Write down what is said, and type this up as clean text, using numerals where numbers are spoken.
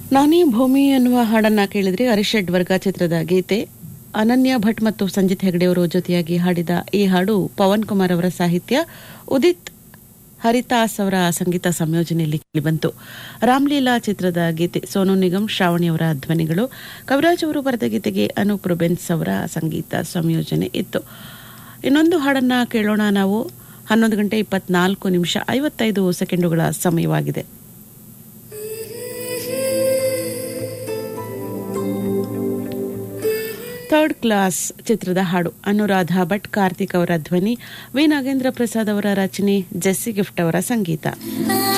ನಾನೇ ಭೂಮಿ ಎನ್ನುವ ಹಾಡನ್ನ ಕೇಳಿದ್ರೆ ಅರಿಷಡ್ ವರ್ಗ ಚಿತ್ರದ ಗೀತೆ. ಅನನ್ಯ ಭಟ್ ಮತ್ತು ಸಂಜಿತ್ ಹೆಗಡೆ ಅವರು ಜೊತೆಯಾಗಿ ಹಾಡಿದ ಈ ಹಾಡು ಪವನ್ ಕುಮಾರ್ ಅವರ ಸಾಹಿತ್ಯ, ಉದಿತ್ ಹರಿದಾಸ್ ಅವರ ಸಂಗೀತ ಸಂಯೋಜನೆಯಲ್ಲಿ ಕೇಳಿಬಂತು. ರಾಮ್ಲೀಲಾ ಚಿತ್ರದ ಗೀತೆ, ಸೋನು ನಿಗಮ್, ಶ್ರಾವಣಿ ಅವರ ಧ್ವನಿಗಳು. ಕವಿರಾಜ್ ಅವರು ಬರೆದ ಗೀತೆಗೆ ಅನೂಪ್ ರುಬೆನ್ಸ್ ಅವರ ಸಂಗೀತ ಸಂಯೋಜನೆ ಇತ್ತು. ಇನ್ನೊಂದು ಹಾಡನ್ನ ಕೇಳೋಣ ನಾವು. 11:24:55 ಸಮಯವಾಗಿದೆ. ಥರ್ಡ್ ಕ್ಲಾಸ್ ಚಿತ್ರದ ಹಾಡು. ಅನುರಾಧ ಭಟ್, ಕಾರ್ತಿಕ್ ಅವರ ಧ್ವನಿ, ವಿ ನಾಗೇಂದ್ರ ಪ್ರಸಾದ್ ಅವರ ರಚನೆ, ಜೆಸ್ಸಿ ಗಿಫ್ಟ್ ಅವರ ಸಂಗೀತ.